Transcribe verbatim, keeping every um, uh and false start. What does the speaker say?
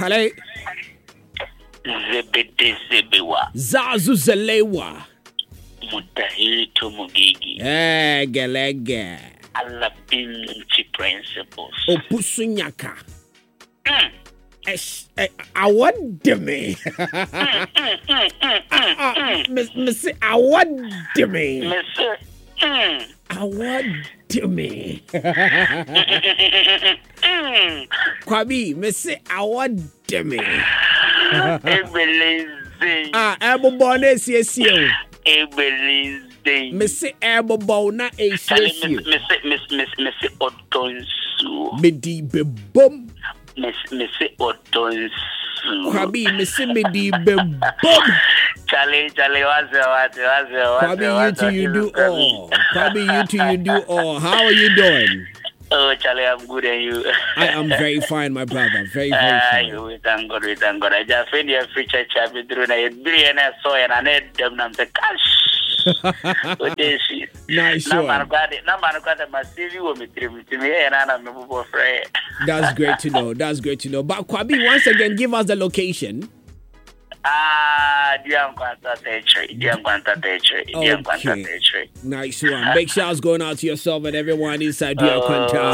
Hello. Zebede Zebewa. Zazu Zelewa. Mutahito Mugigi. Eh, gelege. Alabinchi principles. Opusunyaka. Mm. Esh, eh, awademe. Miss awademe. Mister Mm. Awademe. Kwabi, Miss awademe. Ebeleze. Ah, ebo bone siesie. Ebeleze. Miss ebo bona e siesie. Miss Miss Miss Miss Odonsu. Medi bebom. Miss Miss Odonsu. Kwabi, Miss Medi bebom. Charlie, Charlie, what's your, what's your, what's your, what's Kwabi, your, you two, you do all. Kwabi, you two, you do all. How are you doing? Oh, Charlie, I'm good, and you? I am very fine, my brother. Very, very Ah, fine. you we thank God, we thank God. I just find your future chapter through na three and so and I need them nam the cash. What is it? Nice Na one. man got it. Na man got the massive you me three me me and I am move friend. That's great to know. That's great to know. But Kwabi, once again, give us the location. Ah, Diam Quanta Territory, Diam Quanta Territory, Diam Quanta Okay. Territory. Nice one. Big shouts going out to yourself and everyone inside Dear Quanta.